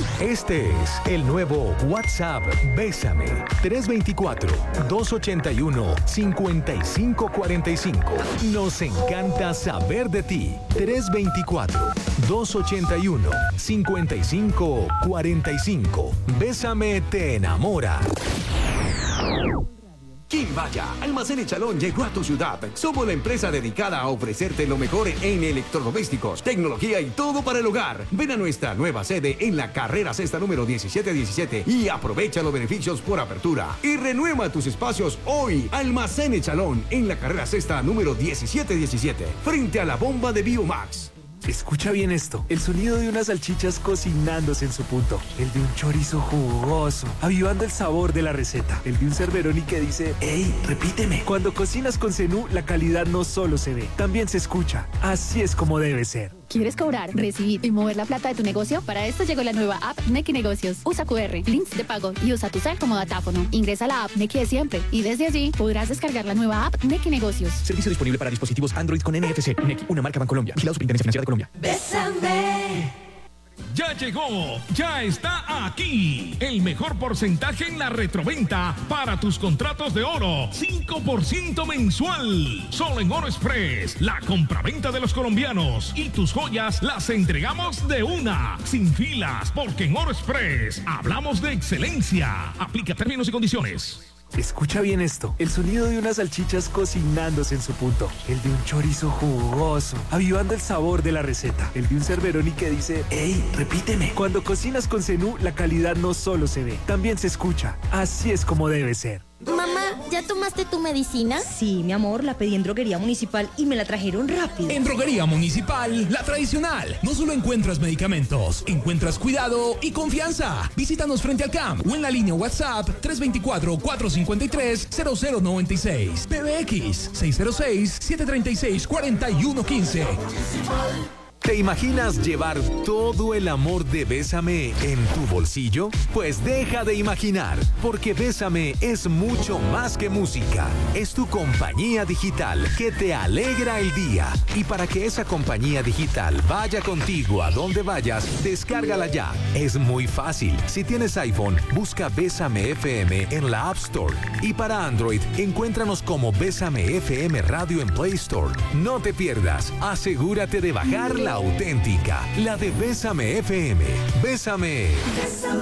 Este es el nuevo WhatsApp Bésame. 324-281-5545. Nos encanta saber de ti. 324-281-5545. Bésame te enamora. Quimbaya, Almacén El Chalón llegó a tu ciudad. Somos la empresa dedicada a ofrecerte lo mejor en electrodomésticos, tecnología y todo para el hogar. Ven a nuestra nueva sede en la carrera sexta número 1717 y aprovecha los beneficios por apertura. Y renueva tus espacios hoy. Almacén El Chalón en la carrera sexta número 1717, frente a la bomba de Biomax. Escucha bien esto, el sonido de unas salchichas cocinándose en su punto, el de un chorizo jugoso, avivando el sabor de la receta, el de un Cerberoni que dice, ¡Ey, repíteme! Cuando cocinas con Zenú, la calidad no solo se ve, también se escucha. Así es como debe ser. ¿Quieres cobrar, recibir y mover la plata de tu negocio? Para esto llegó la nueva app Nequi Negocios. Usa QR, links de pago y usa tu cel como datáfono. Ingresa a la app Nequi de siempre y desde allí podrás descargar la nueva app Nequi Negocios. Servicio disponible para dispositivos Android con NFC. Nequi, una marca Bancolombia. Vigilado Superintendencia Financiera de Colombia. Bésame. Ya llegó, ya está aquí. El mejor porcentaje en la retroventa para tus contratos de oro. 5% mensual. Solo en Oro Express, la compraventa de los colombianos. Y tus joyas las entregamos de una, sin filas, porque en Oro Express hablamos de excelencia. Aplica términos y condiciones. Escucha bien esto, el sonido de unas salchichas cocinándose en su punto, el de un chorizo jugoso, avivando el sabor de la receta, el de un Cerberoni que dice, ¡Ey, repíteme! Cuando cocinas con Zenú, la calidad no solo se ve, también se escucha. Así es como debe ser. Mamá, ¿ya tomaste tu medicina? Sí, mi amor, la pedí en Droguería Municipal y me la trajeron rápido. En Droguería Municipal, la tradicional. No solo encuentras medicamentos, encuentras cuidado y confianza. Visítanos frente al CAM o en la línea WhatsApp 324-453-0096. PBX 606-736-4115. ¿Te imaginas llevar todo el amor de Bésame en tu bolsillo? Pues deja de imaginar, porque Bésame es mucho más que música. Es tu compañía digital que te alegra el día. Y para que esa compañía digital vaya contigo a donde vayas, descárgala ya. Es muy fácil. Si tienes iPhone, busca Bésame FM en la App Store. Y para Android, encuéntranos como Bésame FM Radio en Play Store. No te pierdas. Asegúrate de bajar la auténtica, la de Bésame FM. Bésame.